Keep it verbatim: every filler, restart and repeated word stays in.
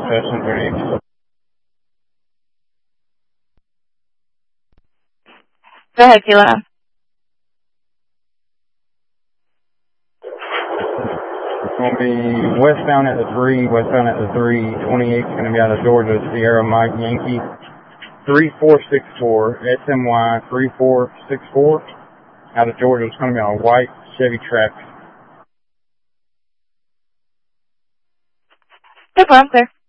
session thirty-eight. Go ahead, Kayla. It's going to be westbound at the three, westbound at the three, twenty-eight is going to be out of Georgia, Sierra Mike Yankee, three four six four, S M Y three four six four, out of Georgia. It's going to be on a white Chevy Trax. No problem, sir.